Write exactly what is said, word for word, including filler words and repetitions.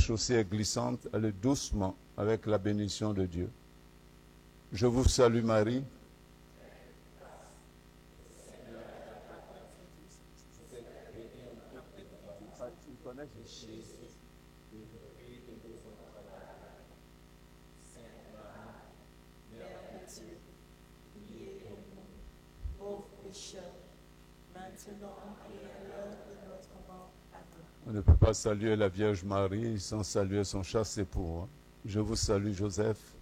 chaussée est glissante, allez doucement avec la bénédiction de Dieu. Je vous salue Marie. On ne peut pas saluer la Vierge Marie sans saluer son chaste époux. Je vous salue Joseph.